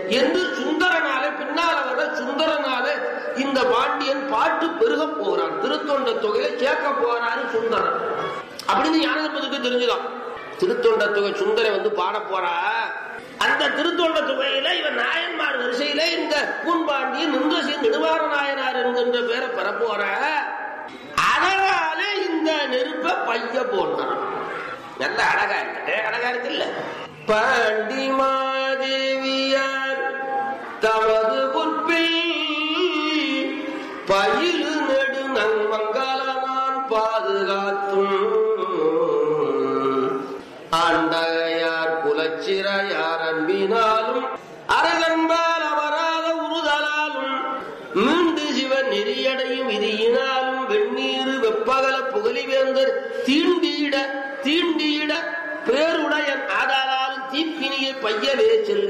என்று சுந்தரனால பின்னால வர சுந்தரனால இந்த பாண்டியன் பாட்டு பெருக போகிறான். திருத்தொண்ட தொகையை சேர்க்க போறாரு சுந்தரன் அப்படின்னு ஞானசம்பந்தருக்கு தெரிஞ்சுதான். திருத்தொண்ட தொகை சுந்தரை வந்து பாட போறா. அந்த திருத்தொண்ட தொகையில இவன் நாயன்மார் வரிசையில இந்த பூன்பாண்டியன் நின்றசி நெடுவார நாயனார் என்கின்ற பேரை பெற போற. அதனால இந்த நெருப்ப பைய போடுறான். நல்ல அழகா இருக்கு, அழகா இருக்கு இல்ல. பாண்டி மாதேவியார் தமது பொற்பில் பயிலு நெடு நங்களான் பாதுகாத்தும் ஆண்டையார் குலச்சிறையார் அன்பினாலும் அரகன்பால் அவராத உறுதலாலும் மீண்டு சிவன் நெறியடையும் விதியினாலும் வெந்நீர் வெப்பகல புகழிவேந்தர் தீண்டியிட பேருடையன் ஆதாராலும் தீப்பினியை பையவே செல்க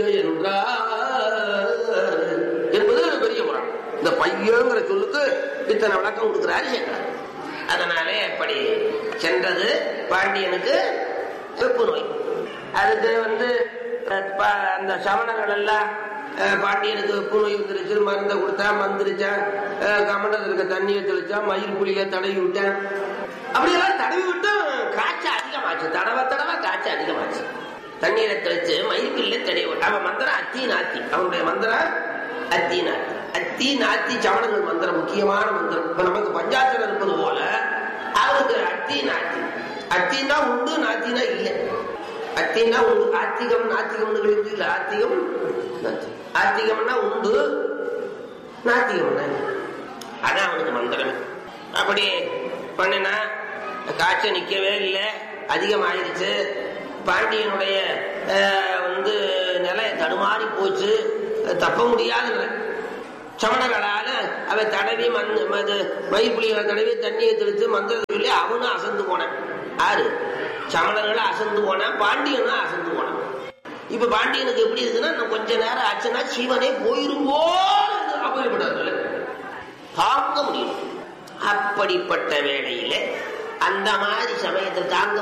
என்றார் என்பது பெரிய முறம். இந்த பையங்கிற சொல்லுக்கு இத்தனை விளக்கம் கொடுக்கிறாரு சேகரன். அதனாலே அப்படி சென்றது பாண்டியனுக்கு வெப்பு நோய். அதுக்கு வந்து அந்த சமணர்கள் எல்லாம் பாண்டியனுக்கு வெப்பு நோய் வந்துருச்சு, மருந்தை கொடுத்தா மந்திரிச்சான், கமண்டத்தில் இருக்க தண்ணியை தெளிச்சான், மயில் புளிய தடவி விட்டான். அப்படியெல்லாம் தடவி விட்டு காய்ச்சல் அதிகமாச்சு. தடவை காய்ச்சல் அதிகமாச்சு. தண்ணீரை தெளிச்சு மயில் புளிய தடவி விட்டான். அவன் மந்திரம் அத்தி நாத்தி, அவனுடைய மந்திரம் அத்தி நாத்தி. அத்தி நாத்தி சமணர்கள் மந்திரம் முக்கியமான மந்திரம். இப்ப நமக்கு பஞ்சாட்சரம் இருப்பது போல அவருக்கு அத்தி நாத்தி. அத்தின்னா உண்டு, நாத்தினா இல்லை. அத்தின்னா உண்டு. ஆத்திகம் நாத்திகம்னு இல்ல. ஆத்திகம் ஆத்திகம்னா உண்டு, நாத்திகம்னா அதான் அவனுக்கு மந்திரம். அப்படி பண்ணினா காய்ச்சல் நிக்கவே இல்லை, அதிகமாயிருச்சு. பாண்டியனுடைய வந்து நிலை தடுமாறி போச்சு, தப்ப முடியாத நிலை. சமணர்களால அவன் தடவி மயில் புலிகளை தடவி தண்ணியை தெளித்து மந்திரத்தை சொல்லி அவனும் அசந்து போனான். ஆறு சமணர்களும் அசந்து போனான், பாண்டியனும் அசந்து போனான். இப்ப பாண்டியனுக்கு எப்படி இருக்குன்னா, கொஞ்ச நேரம் ஆச்சுன்னா சிவனே போயிரும்போ அப்படிப்பட்ட தாங்க முடியும். அப்படிப்பட்ட வேளையில அந்த மாதிரி சமயத்தை தாங்க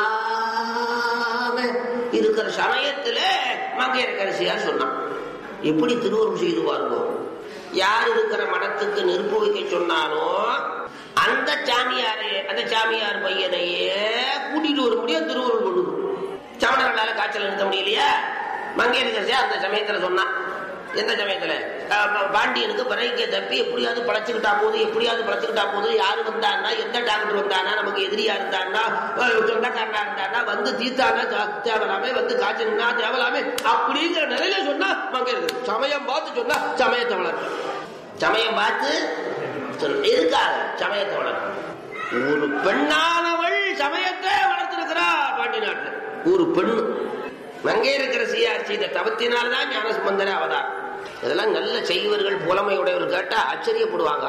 முடியாம இருக்கிற சமயத்துல மங்கையர்க்கரசியார் சொன்னான், எப்படி திருவுருவம் செய்து பாருங்க. யார் இருக்கிற மடத்துக்கு நெருப்பு வைக்க சொன்னானோ அந்த சாமியார் பையனையே கூட்டிட்டு வர முடியும் திருவுருள் கொண்டு. சமணர்களால காய்ச்சல் நிறுத்த முடியலையா? மங்கையர்க்கரசியார் அந்த சமயத்துல சொன்னான். எந்த சமயத்துல? பாண்டியனுக்கு பிறக்க தப்பி எப்படியாவது பழச்சுக்கிட்டா போது, யாரு வந்தான்னா, எந்த டாக்டர் வந்தானா, நமக்கு எதிரியா இருந்தான்னா, சொந்தக்காரனா இருந்தான்னா, வந்து தீர்த்தானா தேவலாமே, வந்து காய்ச்சல்னா தேவலாமே அப்படிங்கிற நிலையில சொன்னா மங்கையர்க்கரசி. சமயம் பார்த்து சொன்னா சமயத்தை வளர்க்க. சமயம் பார்த்து எதுக்காக சமயத்தை வளர்க்க? ஒரு பெண்ணானவள் சமயத்தை வளர்த்திருக்கிறா பாண்டி நாட்டுல. ஒரு பெண்ணு மங்கையர்க்கரசியார் செய்த தவத்தினால்தான் ஞானசம்பந்தர் அவதார். இதெல்லாம் நல்ல செய்வர்கள் புலமையுடையவர் கேட்டா ஆச்சரியப்படுவாங்க.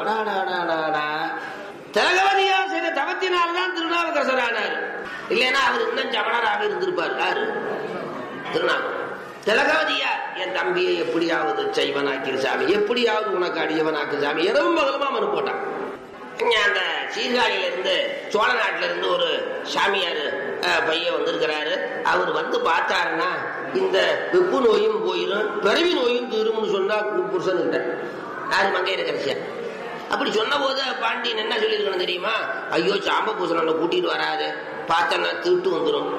திலகவதியார் செய்த தவத்தினால்தான் திருநாவுக்கரசர் ஆனார். இல்லைன்னா அவர் இன்னும் சமணராக இருந்திருப்பார். யாரு? திருநாவுக்கரசர். திலகவதியார் என் தம்பியை எப்படியாவது செய்வனாக்கிற சாமி, எப்படியாவது உனக்கு அடியவனாக்கு சாமி, இரவும் பகலுமா மனு போட்டான். அந்த சீர்காழியில இருந்து சோழ நாட்டில இருந்து ஒரு சாமியார் பையன் வந்திருக்கிறாரு. அவர் வந்து பார்த்தாருன்னா இந்த வெப்பு நோயும் போயிடும், பிறவி நோயும் தீரும்னு சொன்னா புருஷன்கிட்ட. யாரு? மங்கையர்க்கரசியார். அப்படி சொன்ன போது பாண்டியன் என்ன சொல்லியிருக்கணும் தெரியுமா? ஐயோ சாம்ப பூசணனை கூட்டிட்டு வராது, பார்த்தன்னா தீட்டு வந்துடும்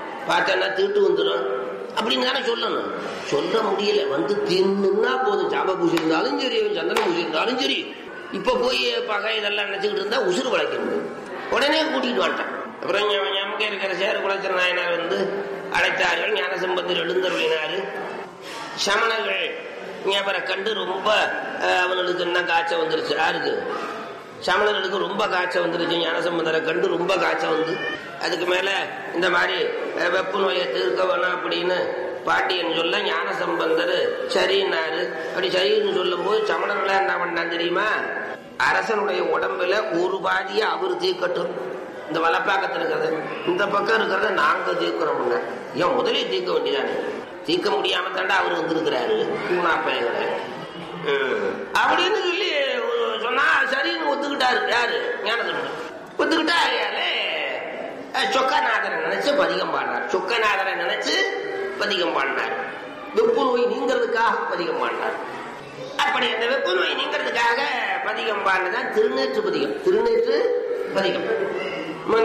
அப்படின்னு தானே சொல்லணும். சொல்ல முடியல. வந்து தின்னுன்னா போதும், சாம்ப பூசி இருந்தாலும் சரி, சந்தன பூசி இருந்தாலும் சரி, இப்ப போய் பகை இதெல்லாம் நினைச்சுக்கிட்டு இருந்தா உசுறு வளைக்கணும். உடனே கூட்டிட்டு வந்துட்டான். அப்புறம் மங்கையர்க்கரசியார் குலச்சிர நாயனார் வந்து அழைத்தார்கள். ஞானசம்பந்தர் எழுந்தருளினாரு. சமணர்கள் ஞாபகம் கண்டு ரொம்ப அவங்களுக்கு என்ன காய்ச்சல் வந்துருச்சு. யாருக்கு? சமணர்களுக்கு ரொம்ப காய்ச்சல் வந்துருச்சு. ஞானசம்பந்தரை கண்டு ரொம்ப காய்ச்சல் வந்து அதுக்கு மேல இந்த மாதிரி வெப்பு நோயை தீர்க்க வேணாம் அப்படின்னு பாண்டியன் சொல்ல ஞானசம்பந்தர் சரின்னாரு. அப்படி சரின்னு சொல்லும் போது சமணர்களா என்ன பண்ணான் தெரியுமா? அரசனுடைய உடம்புல ஒரு பாதியை அவரு தீர்க்கட்டும், இந்த வலப்பாக்கத்தில் இருக்கிறது, இந்த பக்கம் இருக்கிறத நாங்க தீர்க்கிறோம்ங்க. ஏன் முதலே தீர்க்க வேண்டியதானே? தீர்க்க முடியாம தாண்டா அவரு வந்திருக்கிறாரு பூனாப்பையங்களை அப்படின்னு சொல்லி சொன்னா சரின்னு ஒத்துக்கிட்டாரு. யாரு? ஞானசம்பந்தர் ஒத்துக்கிட்டா. சொக்கநாதரை நினைச்சு பதிகம் பாடினார். வெப்பு நோய் நீங்கிறதுக்காக பதிகம் பாண்டார். அப்படி அந்த வெப்பு நோய் நீங்கிறதுக்காக பதிகம் பாண்டதான் திருநேற்று பதிகம். திருநேற்று பதிகம்